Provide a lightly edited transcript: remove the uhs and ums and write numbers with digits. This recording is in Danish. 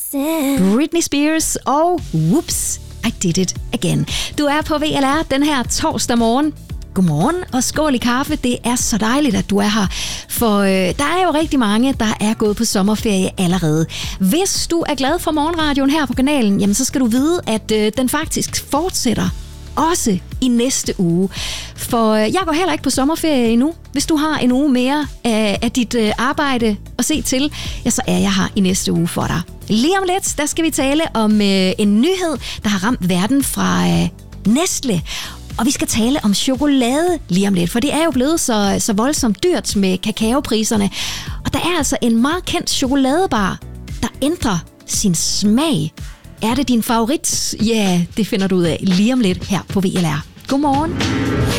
Britney Spears og Whoops, I Did It Again. Du er på VLR den her torsdag morgen. Godmorgen og skål i kaffe. Det er så dejligt, at du er her. For der er jo rigtig mange, der er gået på sommerferie allerede. Hvis du er glad for morgenradioen her på kanalen, jamen så skal du vide, at den faktisk fortsætter også i næste uge. For jeg går heller ikke på sommerferie endnu. Hvis du har en uge mere af dit arbejde at se til, ja, så er jeg her i næste uge for dig. Lige om lidt, der skal vi tale om en nyhed, der har ramt verden fra Nestlé. Og vi skal tale om chokolade lige om lidt, for det er jo blevet så voldsomt dyrt med kakaopriserne. Og der er altså en meget kendt chokoladebar, der ændrer sin smag. Er det din favorit? Ja, det finder du ud af lige om lidt her på VLR. Godmorgen.